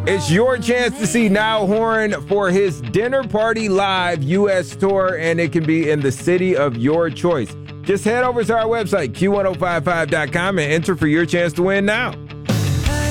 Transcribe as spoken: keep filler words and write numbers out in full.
It's your chance to see Niall Horan for his Dinner Party Live U S tour, and it can be in the city of your choice. Just head over to our website, Q ten fifty-five dot com, and enter for your chance to win now.